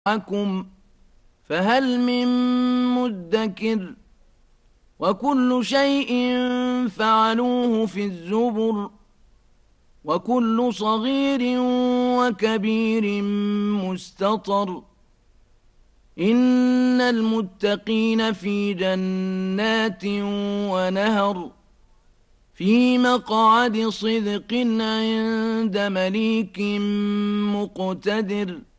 معكم فهل من مدكر وكل شيء فعلوه في الزبر وكل صغير وكبير مستطر إن المتقين في جنات ونهر في مقعد صدق عند مليك مقتدر